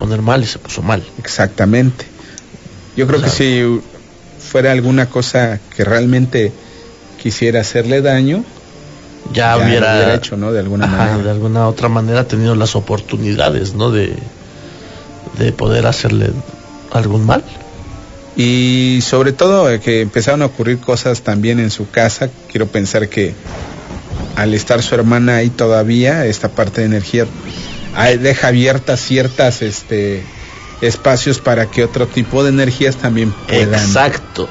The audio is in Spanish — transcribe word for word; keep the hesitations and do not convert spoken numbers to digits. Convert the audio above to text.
poner mal y se puso mal. Exactamente. Yo creo claro. que si fuera alguna cosa que realmente quisiera hacerle daño, ya, ya hubiera, lo hubiera hecho, ¿no? De alguna ajá, manera. De alguna otra manera ha tenido las oportunidades, ¿no? De, de poder hacerle algún mal. Y sobre todo que empezaron a ocurrir cosas también en su casa. Quiero pensar que al estar su hermana ahí todavía, esta parte de energía deja abiertas ciertas este espacios para que otro tipo de energías también puedan Exacto.